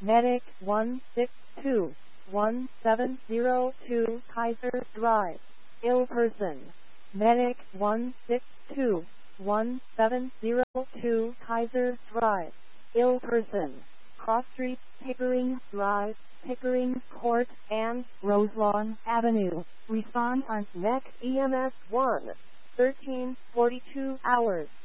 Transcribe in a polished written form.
Medic 162-1702 Kaiser Drive, ill person. Medic 162-1702 Kaiser Drive, ill person. Cross Street, Pickering Drive, Pickering Court, and Roselawn Avenue. Respond on NEC EMS 1, 1342 hours.